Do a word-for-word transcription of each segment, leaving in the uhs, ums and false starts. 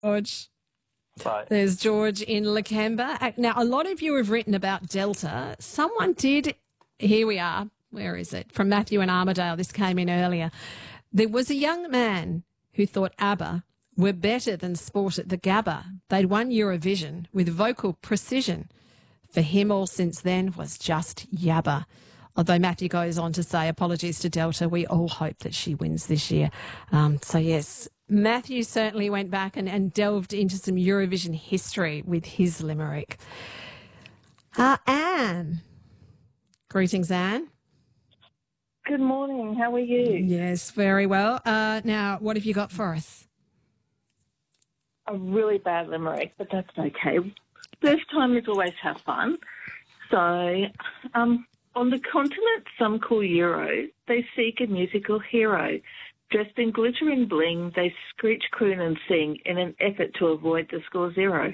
George. Bye. There's George in Lakemba. Now, a lot of you have written about Delta. Someone did, here we are, where is it? From Matthew and Armidale, this came in earlier. There was a young man who thought ABBA were better than Sport at the Gabba. They'd won Eurovision with vocal precision. For him, all since then was just yabba. Although Matthew goes on to say, apologies to Delta, we all hope that she wins this year. Um, so, yes, Matthew certainly went back and, and delved into some Eurovision history with his limerick. Uh, Anne. Greetings, Anne. Good morning. How are you? Yes, very well. Uh, now, what have you got for us? A really bad limerick, but that's okay. First time is always have fun. So, um, on the continent some call Euro, they seek a musical hero. Dressed in glitter and bling, they screech, croon and sing in an effort to avoid the score zero.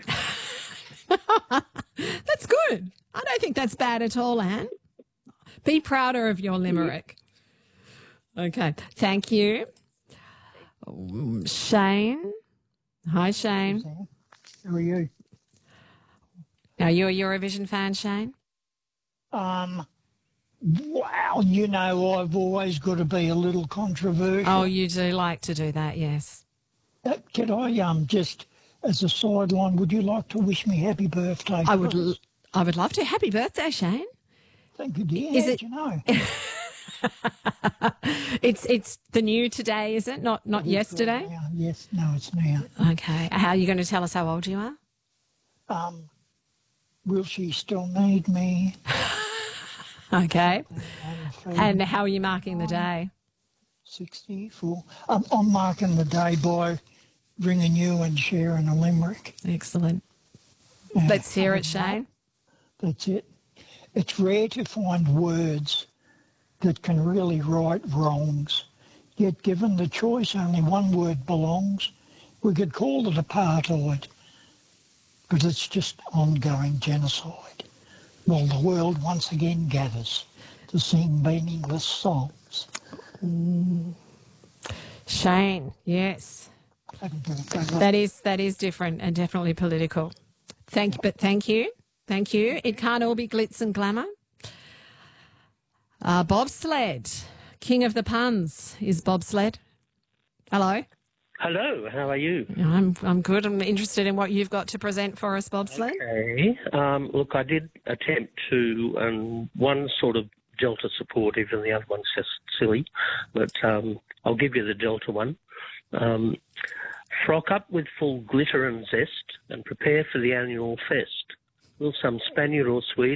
That's good. I don't think that's bad at all, Anne. Be prouder of your limerick. Okay. Thank you. Um, Shane. Hi, Shane. How are you? Are you a Eurovision fan, Shane? Um, wow, you know, I've always got to be a little controversial. Oh, you do like to do that, yes. Uh, Could I, um, just as a sideline, would you like to wish me happy birthday? I would, please? l- I would love to. Happy birthday, Shane. Thank you, dear. Is How'd it- you know? It's it's the new today, is it? Not not yesterday. Now, yes, no, it's now. Okay. How are you going to tell us how old you are? Um, will she still need me? Okay. And And how are you marking the day? sixty-four. Um, I'm marking the day by ringing you and sharing a limerick. Excellent. Uh, Let's hear other it, than that, Shane. That's it. It's rare to find words that can really right wrongs. Yet given the choice, only one word belongs. We could call it apartheid, but it's just ongoing genocide, while the world once again gathers to sing meaningless songs. Shane, yes. That is that is different and definitely political. Thank but thank you. Thank you. It can't all be glitz and glamour. Uh, bobsled. King of the puns is bobsled. Hello. Hello, how are you? I'm I'm good. I'm interested in what you've got to present for us, bobsled. Okay. Um, look, I did attempt to, um, one sort of Delta supportive and the other one's just silly, but um, I'll give you the Delta one. Um, frock up with full glitter and zest and prepare for the annual fest. Will some Spaniard or Swede